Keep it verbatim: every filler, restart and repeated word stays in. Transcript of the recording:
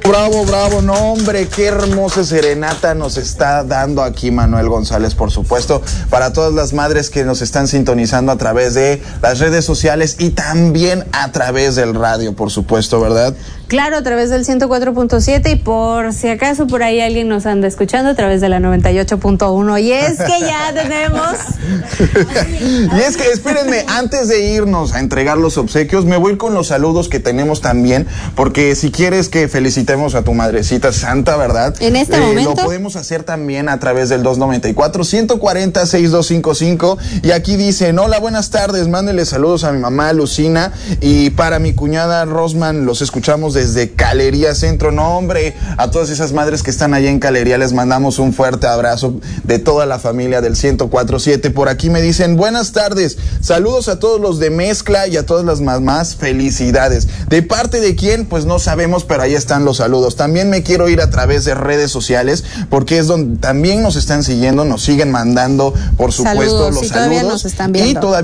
Bravo, bravo, no hombre, qué hermosa serenata nos está dando aquí Manuel González, por supuesto, para todas las madres que nos están sintonizando a través de las redes sociales y también a través del radio, por supuesto, ¿verdad? Claro, a través del ciento cuatro punto siete y por si acaso por ahí alguien nos anda escuchando a través de la noventa y ocho punto uno. Y es que ya tenemos... Y es que espérenme, antes de irnos a entregar los obsequios, me voy con los saludos que tenemos también, porque si quieres que felicitemos a tu madrecita santa, ¿verdad? En este eh, momento. Lo podemos hacer también a través del dos noventa y cuatro, ciento cuarenta, sesenta y dos cincuenta y cinco. Y aquí dicen, hola, buenas tardes, mándele saludos a mi mamá Lucina y para mi cuñada Rosman, los escuchamos desde Calería Centro. No, hombre, a todas esas madres que están allá en Calería les mandamos un fuerte abrazo de toda la familia del ciento cuatro punto siete. Por aquí me dicen, buenas tardes, saludos a todos los de Mezcla y a todas las mamás, felicidades. ¿De parte de quién? Pues no sabemos, pero ahí están los saludos. También me quiero ir a través de redes sociales, porque es donde también nos están siguiendo, nos siguen mandando, por supuesto, saludos, los sí, saludos. todavía nos están viendo. Y todavía